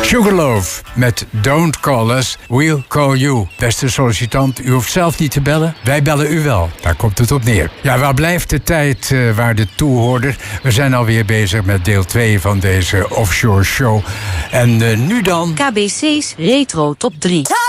Sugarloaf met Don't Call Us, We'll Call You. Beste sollicitant, u hoeft zelf niet te bellen. Wij bellen u wel. Daar komt het op neer. Ja, waar blijft de tijd waar de toehoorder? We zijn alweer bezig met deel 2 van deze offshore show. En nu dan... KBC's Retro Top 3.